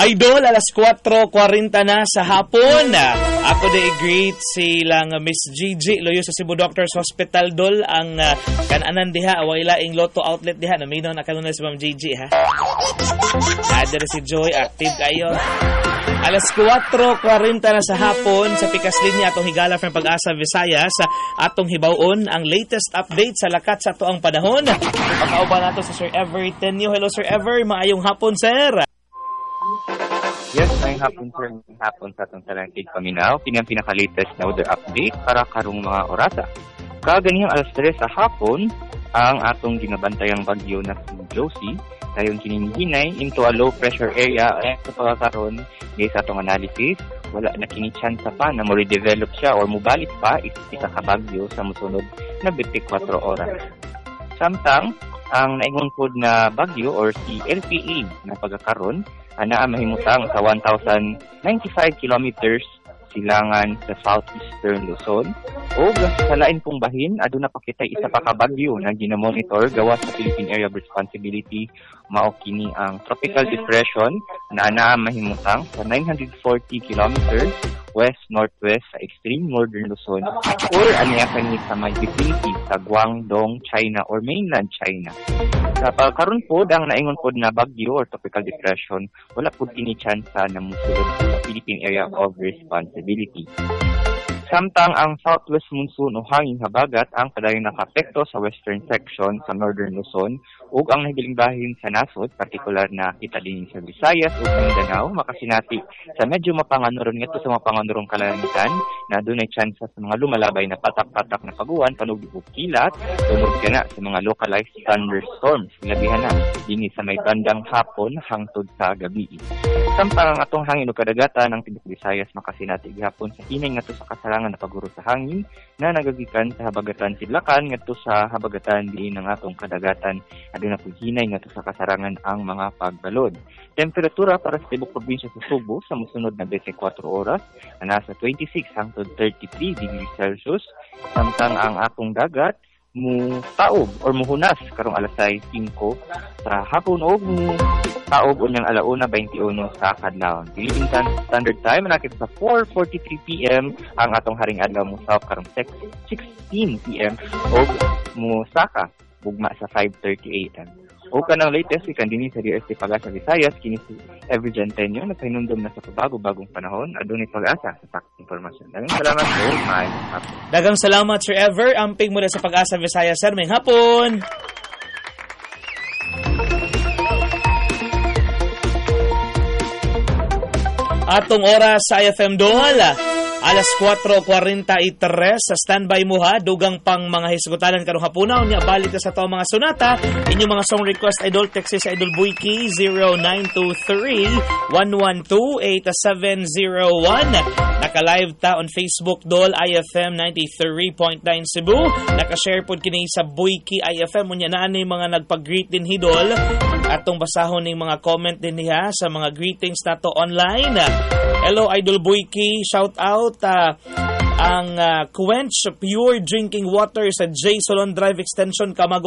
Idol, alas 4:40 na sa hapon. Ako greet silang Miss Gigi Loyo sa Cebu Doctors Hospital Dol. Ang kananan diha, wala ing Lotto outlet diha. Naminaw na kanunay si Ma'am Gigi ha. Adder si Joy, active kayo. Alas 4:40 na sa hapon sa pikas linya atong higala from Pag-asa Visayas. Atong hibawon ang latest update sa lakat sa tuang panahon. Pakauban nato sa Sir Ever Tenyo. Hello Sir Ever, maayong hapon sir. Yes, ngayong hapon sir, ngayong hapon sa itong talangkig paminaw. Pinaka-latest na weather update para karong mga orasa. Kaganihang alas 3 sa hapon, ang atong ginabantayang bagyo na si Josie, tayong kininihinay into a low pressure area. Sa pagkakaroon, sa atong analysis, wala na kini-chance pa na mo-redevelop siya or mubalik pa isa ka bagyo sa musunod na 24 oras. Samtang, ang naingon pod na bagyo or si LPA na pagkakaroon, ana mahimutang sa 1,095 kilometers silangan sa southeastern Luzon. O sa lain pong bahin, aduna pakitay isa pa ka bagyo na ginamonitor gawas sa Philippine Area of Responsibility. Mao kini ang tropical depression na ana mahimutang sa 940 kilometers west-northwest sa extreme northern Luzon or aniya kani sa may vicinity sa Guangdong, China or mainland China. Sa pagkaroon po, ang naingon po na bagyo or tropical depression, wala po kini chance na musulod sa Philippine Area of Responsibility. Samtang ang southwest monsoon o hangin habagat ang padayon nakapekto sa western section sa northern Luzon ug ang nahibiling bahin sa nasod, partikular na kita din sa Visayas ug Mindanao, makasinati sa medyo mapanganuron ngadto sa mapanganurong kalamitan na dunay chance sa mga lumalabay na patak-patak na paguwan panugi ug kilat tungod kana sa mga localized thunderstorms labihan na dinhi sa may bandang hapon hangtod sa gabi. Samtang ang atong hangin ug kadagatan ng tibok Visayas makasinati gihapon sa hinay ngadto sa kasarangan na paguro sa hangin na nagagikan sa habagatan Sidlakan ngadto sa habagatan diin ng atong kadagatan aduna pud hinay ngadto sa kasarangan ang mga pagbalod. Temperatura para sa tibok probinsya sa Subo sa mosunod na 24 oras na nasa 26 hangtod 33 degrees Celsius samtang ang atong dagat mu taob or muhunas karong alas 5 sa hapon o mu taob unyang alauna 21 sa kadlawon. Philippine Standard Time nakita sa 4:43 PM ang atong haring adlaw mo sa karong 16 PM o mu saka bugma sa 5:30 AM. O kanang latest ikan dinhi sa DRT Pag-asa Visayas kini si Everjan Tenyo nagpahinumdom na sa pabagong panahon adunay pag-asa sa fact information. Daghang salamat po. Daghang salamat Sir Ever, amping mo na sa Pag-asa Visayas sir. May hapon. Atong oras sa IFM Dol, alas 4:43 sa standby mo ha, dugang pang mga hisgutanan karong hapunaw niya balik sa to mga sonata. Inyong mga song request idol text sa Idol Buiki 0923-112-8701. Naka-live ta on Facebook Dol IFM 93.9 Cebu. Naka-share pod kini sa Buiki IFM unya naa ni mga nagpag-greet din hidol. Atong basahon ning mga comment din niya sa mga greetings nato online. Hello Idol Buiki, shout out ang Quench Pure Drinking Water sa J. Solon Drive Extension Camago